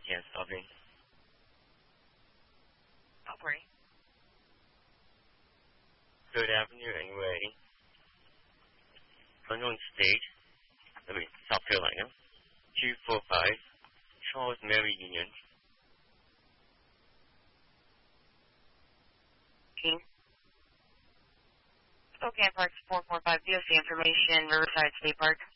can't stop in. Operating. 3rd Avenue anyway. Unknown State, South Carolina. 245, Charles Mary Union. Spokane Park 445, DOC information, Riverside State Park.